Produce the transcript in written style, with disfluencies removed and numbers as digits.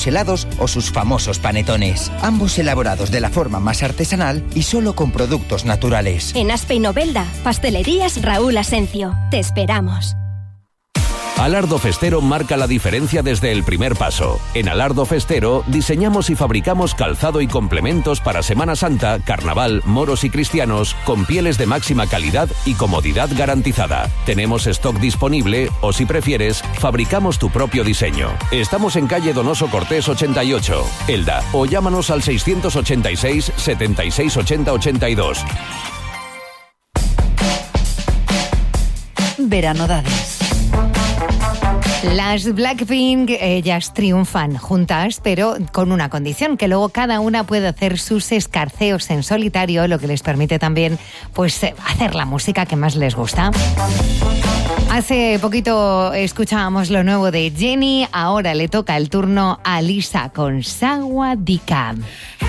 helados o sus famosos panetones, ambos elaborados de la forma más artesanal y solo con productos naturales. En Aspe y Novelda, Pastelerías Raúl Asencio. Te esperamos. Alardo Festero marca la diferencia desde el primer paso. En Alardo Festero diseñamos y fabricamos calzado y complementos para Semana Santa, Carnaval, moros y cristianos con pieles de máxima calidad y comodidad garantizada. Tenemos stock disponible o, si prefieres, fabricamos tu propio diseño. Estamos en calle Donoso Cortés 88, Elda, o llámanos al 686 76 80 82. Veranodades. Las Blackpink, ellas triunfan juntas, pero con una condición, que luego cada una puede hacer sus escarceos en solitario, lo que les permite también pues hacer la música que más les gusta. Hace poquito escuchábamos lo nuevo de Jennie, ahora le toca el turno a Lisa con Sawadika.